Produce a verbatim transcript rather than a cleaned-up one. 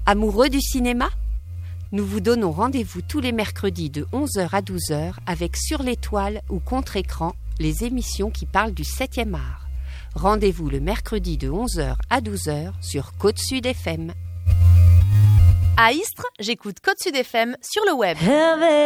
Amoureux du cinéma ? Nous vous donnons rendez-vous tous les mercredis de onze heures à douze heures avec Sur l'étoile ou Contre-écran, les émissions qui parlent du septième art. Rendez-vous le mercredi de onze heures à douze heures sur Côte Sud F M. À Istres, j'écoute Côte Sud F M sur le web.